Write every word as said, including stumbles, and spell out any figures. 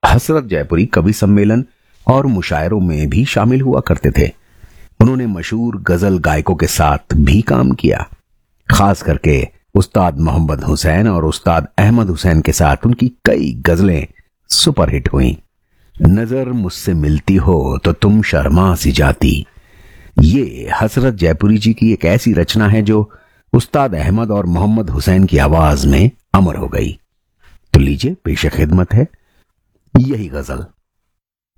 हसरत जयपुरी कवि सम्मेलन और मुशायरों में भी शामिल हुआ करते थे। उन्होंने मशहूर गजल गायकों के साथ भी काम किया। खास करके उस्ताद मोहम्मद हुसैन और उस्ताद अहमद हुसैन के साथ उनकी कई गजलें सुपरहिट हुईं। नजर मुझसे मिलती हो तो तुम शर्मा सी जाती, ये हसरत जयपुरी जी की एक ऐसी रचना है जो उस्ताद अहमद और मोहम्मद हुसैन की आवाज में अमर हो गई। तो लीजिए पेश खिदमत है यही गजल।